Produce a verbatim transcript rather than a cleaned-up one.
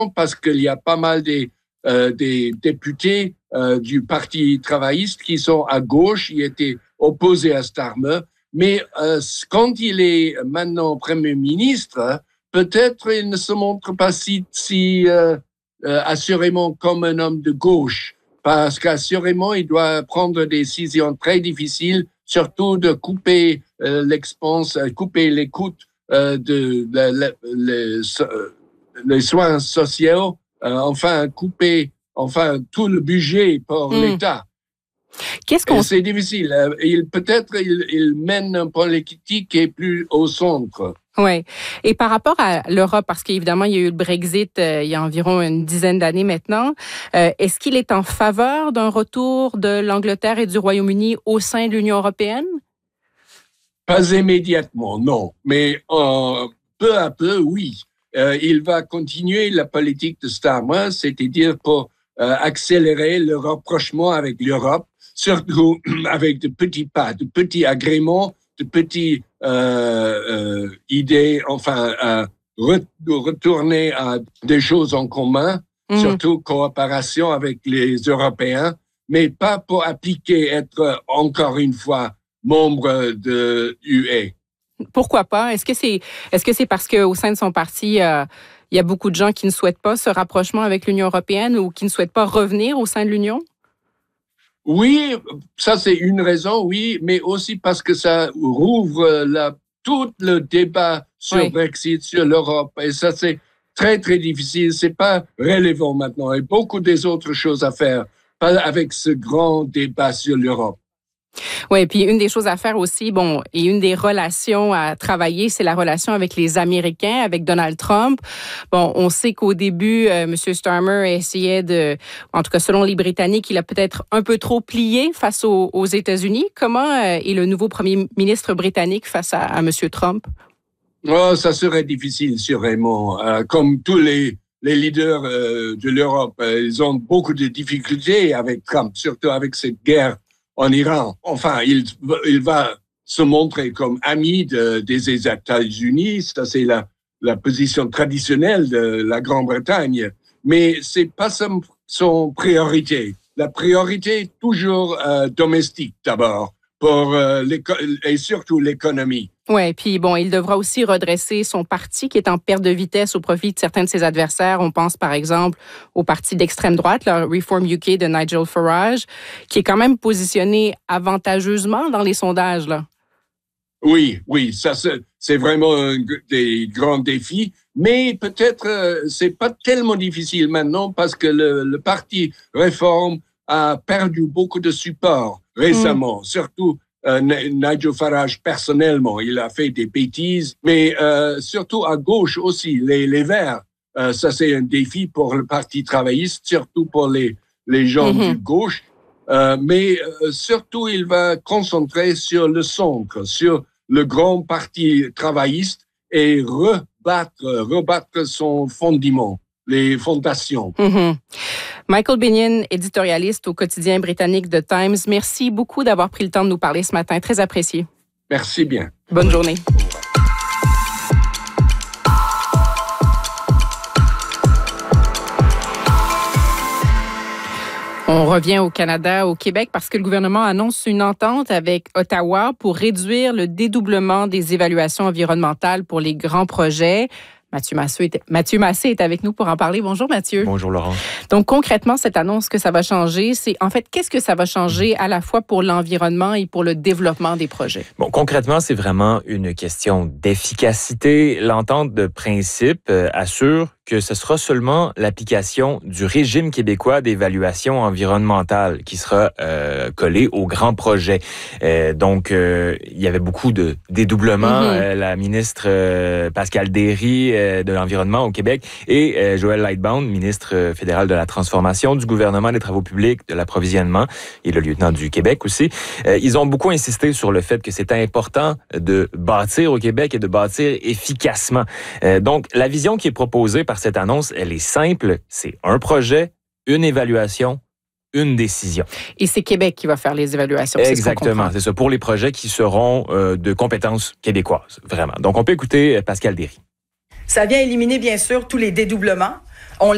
parce qu'il y a pas mal des, euh, des députés euh, du Parti travailliste qui sont à gauche, ils étaient opposés à Starmer. Mais euh, quand il est maintenant Premier ministre, peut-être il ne se montre pas si, si euh, euh, assurément comme un homme de gauche, parce qu'assurément, il doit prendre des décisions très difficiles, surtout de couper euh, l'expense, couper les coûts euh, de, de, de, de, de les soins sociaux, euh, enfin couper enfin tout le budget pour mmh. l'État. Qu'est-ce qu'on... C'est difficile. Il, peut-être il, il mène une politique qui est plus au centre. Oui. Et par rapport à l'Europe, parce qu'évidemment, il y a eu le Brexit euh, il y a environ une dizaine d'années maintenant, euh, est-ce qu'il est en faveur d'un retour de l'Angleterre et du Royaume-Uni au sein de l'Union européenne? Pas immédiatement, non. Mais euh, peu à peu, oui. Euh, il va continuer la politique de Starmer, c'est-à-dire pour euh, accélérer le rapprochement avec l'Europe, surtout avec de petits pas, de petits agréments, de petites euh, euh, idées, enfin, euh, re- de retourner à des choses en commun, mmh. surtout coopération avec les Européens, mais pas pour appliquer, être encore une fois membre de l'U E. Pourquoi pas? Est-ce que c'est, est-ce que c'est parce qu'au sein de son parti, euh, il y a beaucoup de gens qui ne souhaitent pas ce rapprochement avec l'Union européenne ou qui ne souhaitent pas revenir au sein de l'Union? Oui, ça c'est une raison, oui, mais aussi parce que ça rouvre la, tout le débat sur oui. Brexit, sur l'Europe, et ça c'est très très difficile, c'est pas relevant maintenant, il y a beaucoup des autres choses à faire, pas avec ce grand débat sur l'Europe. Oui, puis une des choses à faire aussi, bon, et une des relations à travailler, c'est la relation avec les Américains, avec Donald Trump. Bon, on sait qu'au début, euh, M. Starmer essayait de, en tout cas selon les Britanniques, il a peut-être un peu trop plié face aux, aux États-Unis. Comment euh, est le nouveau premier ministre britannique face à, à M. Trump? Oh, ça serait difficile, sûrement. Euh, comme tous les, les leaders euh, de l'Europe, euh, ils ont beaucoup de difficultés avec Trump, surtout avec cette guerre en Iran. Enfin, il, il va se montrer comme ami de, des États-Unis. Ça, c'est la, la position traditionnelle de la Grande-Bretagne. Mais c'est pas son, son priorité. La priorité est toujours euh, domestique d'abord, pour euh, et surtout l'économie. Oui, puis bon, il devra aussi redresser son parti qui est en perte de vitesse au profit de certains de ses adversaires. On pense par exemple au parti d'extrême droite, le Reform U K de Nigel Farage, qui est quand même positionné avantageusement dans les sondages, là. Oui, oui, ça c'est, c'est vraiment un des grands défis, mais peut-être euh, c'est pas tellement difficile maintenant parce que le, le parti Reform a perdu beaucoup de support récemment, mmh. surtout Euh, Nigel Farage personnellement, il a fait des bêtises, mais euh, surtout à gauche aussi, les, les Verts, euh, ça c'est un défi pour le Parti travailliste, surtout pour les, les gens mm-hmm. du gauche, euh, mais euh, surtout il va concentrer sur le centre, sur le grand Parti travailliste et rebattre, rebattre son fondement, les fondations. Mm-hmm. Michael Binion, éditorialiste au quotidien britannique The Times, merci beaucoup d'avoir pris le temps de nous parler ce matin. Très apprécié. Merci bien. Bonne journée. On revient au Canada, au Québec, parce que le gouvernement annonce une entente avec Ottawa pour réduire le dédoublement des évaluations environnementales pour les grands projets. Mathieu Massé, est, Mathieu Massé est avec nous pour en parler. Bonjour Mathieu. Bonjour Laurent. Donc concrètement, cette annonce que ça va changer, c'est en fait, qu'est-ce que ça va changer à la fois pour l'environnement et pour le développement des projets? Bon, concrètement, c'est vraiment une question d'efficacité. L'entente de principe euh, assure que ce sera seulement l'application du régime québécois d'évaluation environnementale qui sera euh, collé aux grands projets. Euh, donc, euh, il y avait beaucoup de dédoublements. Mm-hmm. Euh, la ministre euh, Pascale Derry euh, de l'Environnement au Québec et euh, Joël Lightbound, ministre fédéral de la Transformation, du gouvernement, des Travaux publics, de l'approvisionnement et le lieutenant du Québec aussi. Euh, ils ont beaucoup insisté sur le fait que c'était important de bâtir au Québec et de bâtir efficacement. Euh, donc, la vision qui est proposée par cette annonce, elle est simple. C'est un projet, une évaluation, une décision. Et c'est Québec qui va faire les évaluations. Exactement, c'est, c'est ça, pour les projets qui seront euh, de compétences québécoises, vraiment. Donc, on peut écouter Pascale Derry. Ça vient éliminer, bien sûr, tous les dédoublements.